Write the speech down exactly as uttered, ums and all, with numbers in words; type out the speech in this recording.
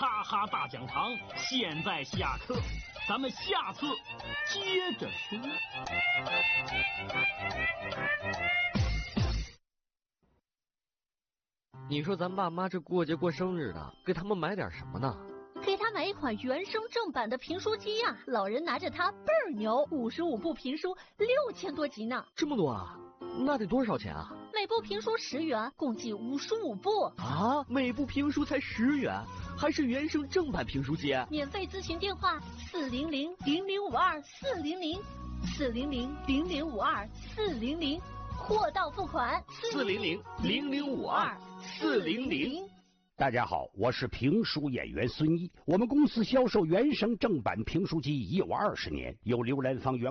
哈哈大讲堂现在下课，咱们下次接着说。 你说咱爸妈这过节过生日的，给他们买点什么呢？ 给他买一款原声正版的评书机呀、啊，老人拿着它倍儿牛，五十五部评书，六千多集呢。 这么多啊？那得多少钱啊？ 每部评书十元，共计五十五部。 啊，每部评书才十元，还是原声正版评书机？ 免费咨询电话：四零零零零五二四零零，四零零零零五二四零零，货到付款。 四零零零零五二四零零。 大家好，我是评书演员孙一。我们公司销售原声正版评书机已有二十年，有刘兰芳原